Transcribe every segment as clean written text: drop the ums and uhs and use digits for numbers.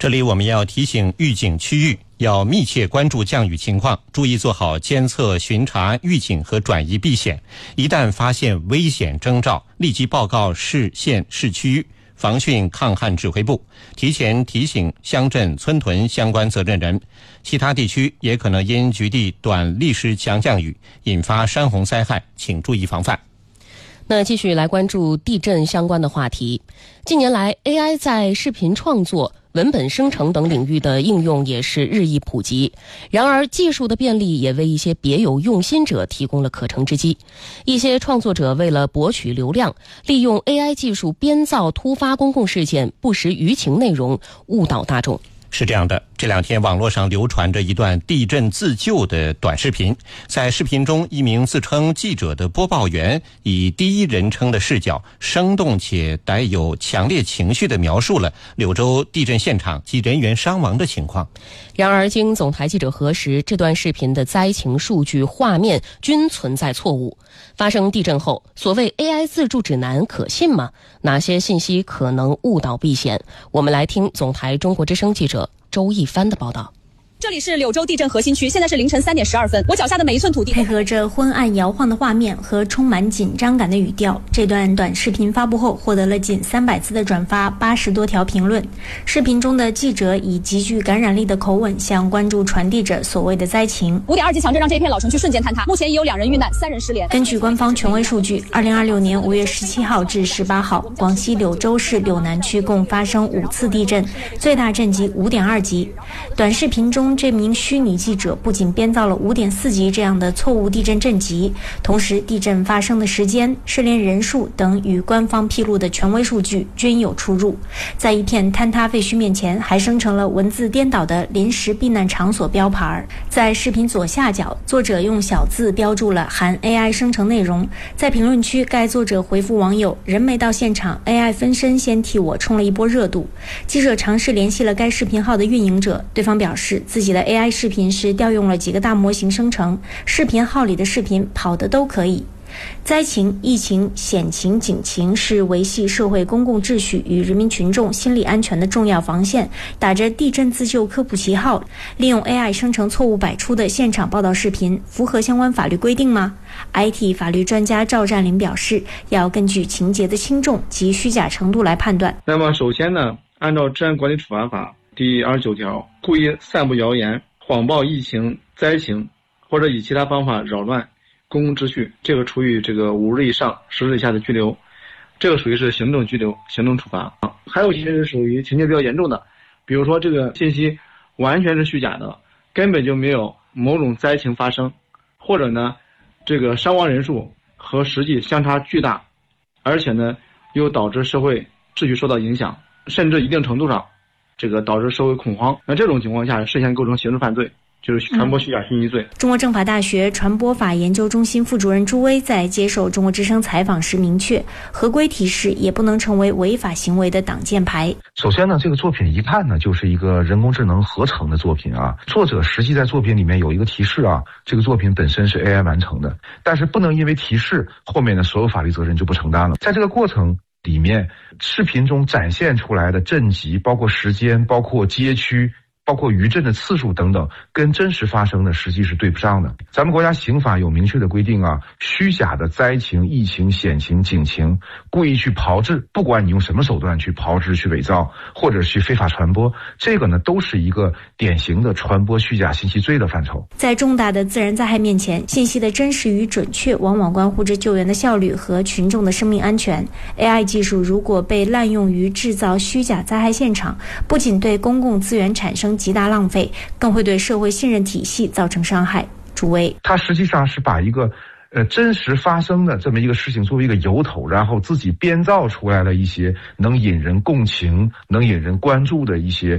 这里我们要提醒预警区域要密切关注降雨情况，注意做好监测、巡查、预警和转移避险。一旦发现危险征兆，立即报告市县市区防汛抗旱指挥部，提前提醒乡镇村屯相关责任人。其他地区也可能因局地短历时强降雨引发山洪灾害，请注意防范。 那继续来关注地震相关的话题。近年来 AI 在视频创作、文本生成等领域的应用也是日益普及，然而技术的便利也为一些别有用心者提供了可乘之机。一些创作者为了博取流量，利用 AI 技术编造突发公共事件不实舆情内容，误导大众。 是这样的，这两天网络上流传着一段地震自救的短视频。在视频中，一名自称记者的播报员以第一人称的视角，生动且带有强烈情绪地描述了柳州地震现场及人员伤亡的情况。 然而经总台记者核实，这段视频的灾情数据、画面均存在错误。发生地震后，所谓 AI 自助指南可信吗？哪些信息可能误导避险？我们来听总台中国之声记者周一帆的报道。 这里是柳州地震核心区，现在是凌晨3点12分。我脚下的每一寸土地， 配合着昏暗摇晃的画面和充满紧张感的语调，这段短视频发布后获得了近300次的转发，80多条评论。视频中的记者以极具感染力的口吻向关注传递着所谓的灾情。 5.2级强震让这片老城区瞬间坍塌，目前已有2人遇难，3人失联。 根据官方权威数据，2026年5月17号至18号，广西柳州市柳南区共发生5次地震，最大震级5.2级。短视频中这名虚拟记者不仅编造了5.4级这样的错误地震震级，同时地震发生的时间、失联人数等与官方披露的权威数据均有出入。在一片坍塌废墟面前，还生成了文字颠倒的临时避难场所标牌。在视频左下角，作者用小字标注了含 AI 生成内容。在评论区，该作者回复网友：人没到现场 ，AI 分身先替我冲了一波热度。记者尝试联系了该视频号的运营者，对方表示自己的 AI 视频是调用了几个大模型生成，视频号里的视频跑的都可以。灾情、疫情、险情、警情是维系社会公共秩序与人民群众心理安全的重要防线。打着地震自救科普旗号，利用 AI 生成错误百出的现场报道视频，符合相关法律规定吗？ IT 法律专家赵占林表示，要根据情节的轻重及虚假程度来判断。 那么首先呢，按照治安管理处罚法第29条，故意散布谣言、谎报疫情、灾情，或者以其他方法扰乱公共秩序，这个处以5日以上10日以下的拘留，这个属于是行政拘留、行政处罚。还有一些是属于情节比较严重的，比如说这个信息完全是虚假的，根本就没有某种灾情发生，或者呢，这个伤亡人数和实际相差巨大，而且呢，又导致社会秩序受到影响，甚至一定程度上，导致社会恐慌。那这种情况下，涉嫌构成刑事犯罪。就是传播虚假信息罪。 中国政法大学传播法研究中心副主任朱威在接受中国之声采访时明确，合规提示也不能成为违法行为的挡箭牌。 首先呢，这个作品一看呢，就是一个人工智能合成的作品啊。作者实际在作品里面有一个提示啊，这个作品本身是 AI 完成的，但是不能因为提示后面的所有法律责任就不承担了。在这个过程里面，视频中展现出来的震级，包括时间，包括街区，包括余震的次数等等，跟真实发生的实际是对不上的。咱们国家刑法有明确的规定啊，虚假的灾情、疫情、险情、警情，故意去炮制，不管你用什么手段去炮制、去伪造，或者去非法传播，这个呢都是一个典型的传播虚假信息罪的范畴。 在重大的自然灾害面前，信息的真实与准确往往关乎着救援的效率和群众的生命安全。AI 技术如果被滥用于制造虚假灾害现场，不仅对公共资源产生极大浪费，更会对社会信任体系造成伤害。朱威， 它实际上是把一个真实发生的这么一个事情作为一个由头，然后自己编造出来了一些能引人共情、能引人关注的一些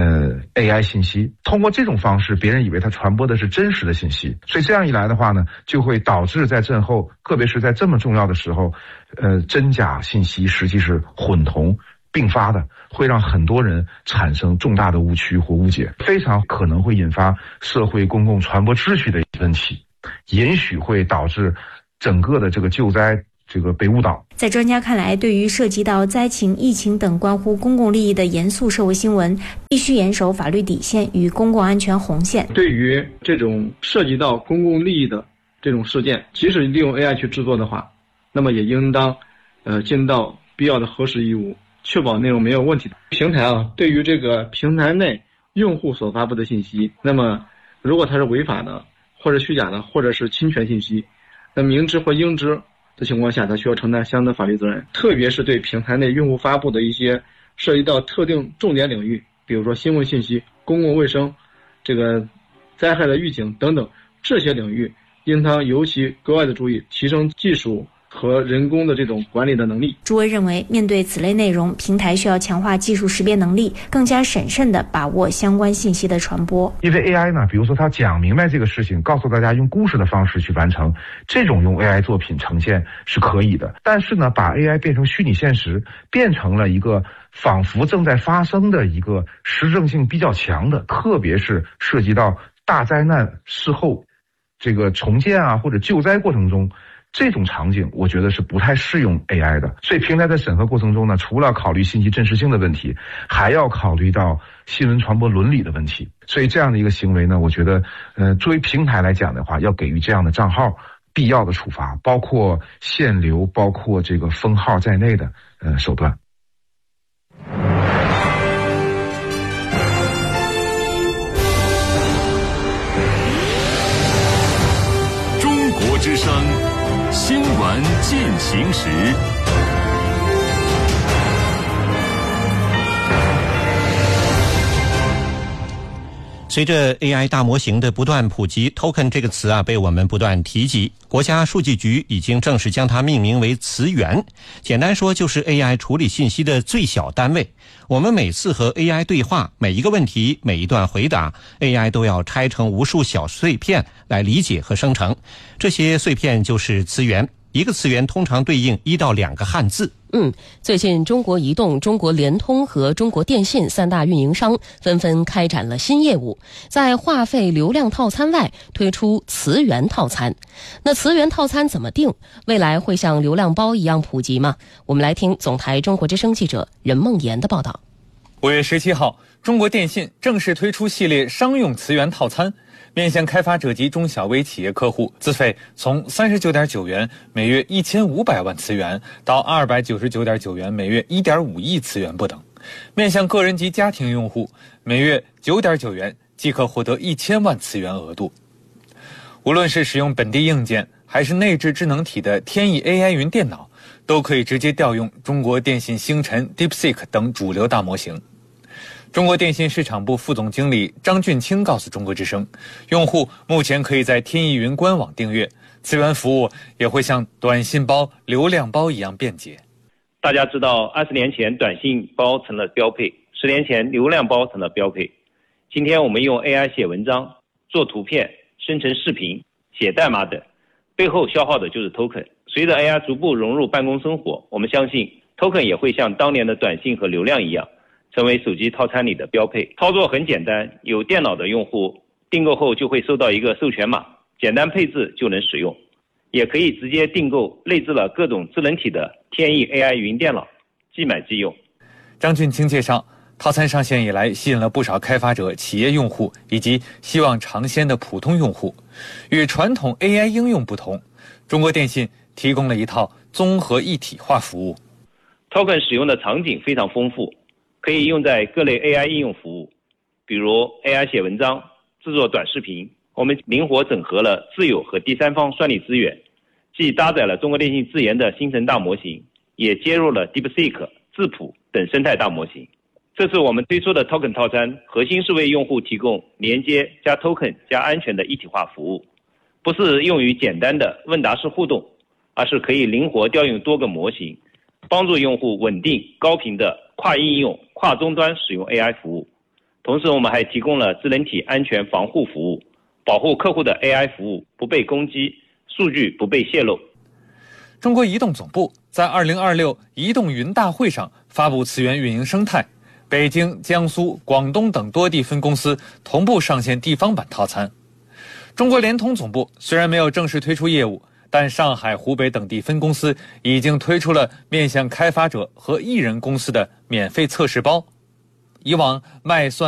AI 信息，通过这种方式，别人以为它传播的是真实的信息，所以这样一来的话呢，就会导致在震后，特别是在这么重要的时候，真假信息实际是混同并发的，会让很多人产生重大的误区或误解，非常可能会引发社会公共传播秩序的问题，也许会导致整个的这个救灾这个被误导。 在专家看来，对于涉及到灾情、疫情等关乎公共利益的严肃社会新闻，必须严守法律底线与公共安全红线。 对于这种涉及到公共利益的这种事件，即使利用 AI 去制作的话，那么也应当尽到必要的核实义务，确保内容没有问题的。平台对于这个平台内用户所发布的信息，那么如果它是违法的，或者虚假的，或者是侵权信息，那明知或应知的情况下，它需要承担相应的法律责任。特别是对平台内用户发布的一些涉及到特定重点领域，比如说新闻信息、公共卫生、这个灾害的预警等等，这些领域应当尤其格外的注意，提升技术和人工的这种管理的能力。 朱威认为，面对此类内容，平台需要强化技术识别能力，更加审慎地把握相关信息的传播。 因为 AI 呢，比如说它讲明白这个事情，告诉大家用故事的方式去完成，这种用 AI 作品呈现是可以的。但是呢，把 AI 变成虚拟现实，变成了一个仿佛正在发生的一个实证性比较强的，特别是涉及到大灾难事后这个重建啊或者救灾过程中，这种场景我觉得是不太适用 AI 的。所以平台在审核过程中呢，除了考虑信息真实性的问题，还要考虑到新闻传播伦理的问题。所以这样的一个行为呢，我觉得作为平台来讲的话，要给予这样的账号必要的处罚，包括限流，包括这个封号在内的手段。 中国之声新闻进行时。 随着 AI 大模型的不断普及 ，token 这个词被我们不断提及。国家数据局已经正式将它命名为词源。简单说，就是 AI 处理信息的最小单位。我们每次和 AI 对话，每一个问题，每一段回答 ，AI 都要拆成无数小碎片来理解和生成。这些碎片就是词源。一个词源通常对应1到2个汉字。 最近中国移动、中国联通和中国电信3大运营商纷纷开展了新业务，在话费流量套餐外推出词源套餐。那词源套餐怎么定？未来会像流量包一样普及吗？我们来听总台中国之声记者任梦妍的报道。 5月17号，中国电信正式推出系列商用词源套餐，面向开发者及中小微企业客户，资费从39.9元每月1500万词元到299.9元每月1.5亿词元不等；面向个人及家庭用户，每月9.9元即可获得1000万词元额度。无论是使用本地硬件还是内置智能体的天翼 AI 云电脑，都可以直接调用中国电信星辰、DeepSeek 等主流大模型。中国电信市场部副总经理张俊清告诉中国之声，用户目前可以在天翼云官网订阅，词源服务也会像短信包、流量包一样便捷。 大家知道，20年前短信包成了标配，10年前流量包成了标配。今天我们用 AI 写文章、做图片、生成视频、写代码等，背后消耗的就是 token。随着 AI 逐步融入办公生活，我们相信 token 也会像当年的短信和流量一样，成为手机套餐里的标配。操作很简单，有电脑的用户订购后就会收到一个授权码，简单配置就能使用。也可以直接订购内置了各种智能体的天翼 AI 云电脑，即买即用。 张俊清介绍，套餐上线以来吸引了不少开发者、企业用户以及希望尝鲜的普通用户。与传统 AI 应用不同，中国电信提供了一套综合一体化服务。 Token 使用的场景非常丰富，可以用在各类 AI 应用服务，比如 AI 写文章、制作短视频。我们灵活整合了自有和第三方算力资源，既搭载了中国电信自研的星辰大模型，也接入了 DeepSeek、智谱等生态大模型。这次我们推出的 Token 套餐，核心是为用户提供连接加 Token 加安全的一体化服务，不是用于简单的问答式互动，而是可以灵活调用多个模型，帮助用户稳定高频的跨应用、跨终端使用 AI 服务。同时我们还提供了智能体安全防护服务，保护客户的 AI 服务不被攻击，数据不被泄露。 中国移动总部在2026移动云大会上发布词源运营生态，北京、江苏、广东等多地分公司同步上线地方版套餐。中国联通总部虽然没有正式推出业务， 但上海、湖北等地分公司已经推出了面向开发者和艺人公司的免费测试包。以往卖算